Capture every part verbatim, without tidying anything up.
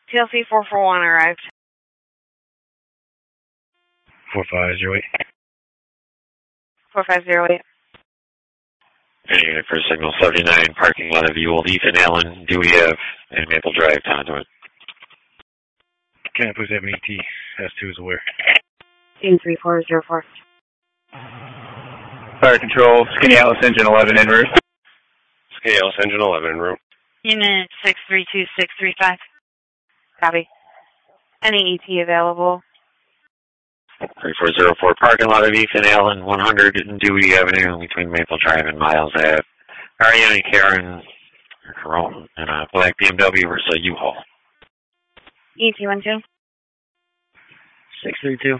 T L C four four one arrived. four five zero eight. four five zero eight. Any unit for signal seventy-nine, parking lot of the old Ethan Allen, Dewey Ave, and Maple Drive, Conduit. Can I please have an E T? S two is aware. eight three four zero four. Fire control, Skinny Atlas engine eleven en route. Skinny Atlas engine eleven en route. Unit six three two six three five. Copy. Any E T available? three four zero four, parking lot of Ethan Allen, one hundred Dewey Avenue, between Maple Drive and Miles Ave. Ariana Karen, Corona, and a black B M W versus a U-Haul. E T one two. six three two.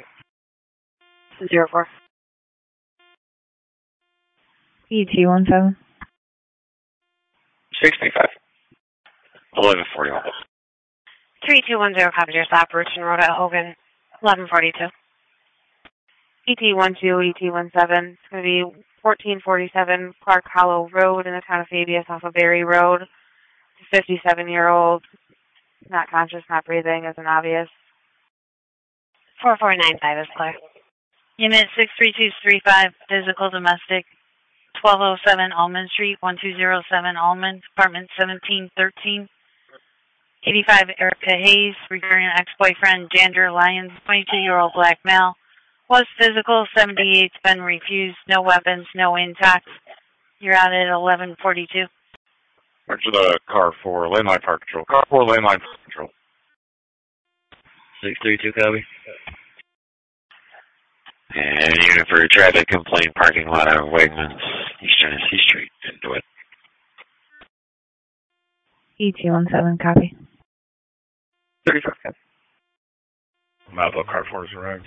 Zero four. E T one seven. six three five. eleven forty-one. three two one zero, copy your stop, Richmond Road at Hogan, eleven forty-two. E T one two, E T one seven. It's going to be fourteen forty-seven Clark Hollow Road in the town of Fabius off of Berry Road. fifty-seven-year-old, not conscious, not breathing, isn't obvious. four four nine five is clear. Unit six three two three five, physical domestic, twelve oh seven Almond Street, one two zero seven Almond, apartment seventeen thirteen. eighty-five Erica Hayes, returning ex-boyfriend Jander Lyons, twenty-two-year-old black male. Was physical, seventy-eight's been refused, no weapons, no intact. You're out at eleven forty-two. Back to the car four, lane line park control. Car four, lane line park control. six three two, copy. And unit for a traffic complaint, parking lot of Wegmans, East Genesee Street, into it. E T one seven, copy. thirty-five, copy. Malibu car four has arrived.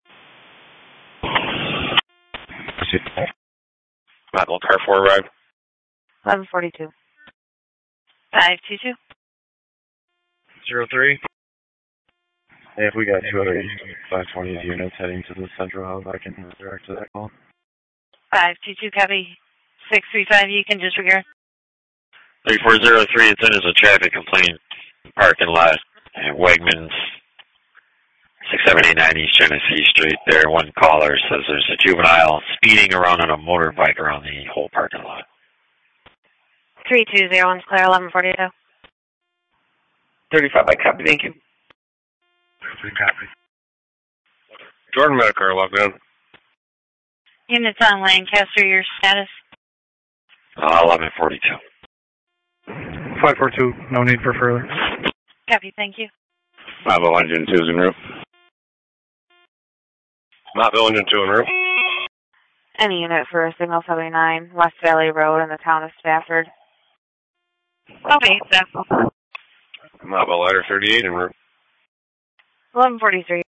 Malibu car four arrived. eleven forty-two. five two two. zero three. Hey, if we got two other five twenty units heading to the central hub, I can direct to that call. five two two, copy. six three five, you can disregard. three four zero three, it's in as a traffic complaint, parking lot at Wegmans, six seven eight nine East Genesee Street. There, one caller says there's a juvenile speeding around on a motorbike around the whole parking lot. three two zero one's clear, eleven forty-two. thirty-five, I copy, thank you. Copy. Jordan Medicare, locked down. Units on Lancaster, your status? Uh, eleven forty-two. five four two, no need for further. Copy, thank you. Malibu engine two is en route. Malibu engine two en route. Any unit for a signal seventy-nine, West Valley Road in the town of Stafford. Okay, so. Malibu ladder thirty-eight en route. eleven forty-three.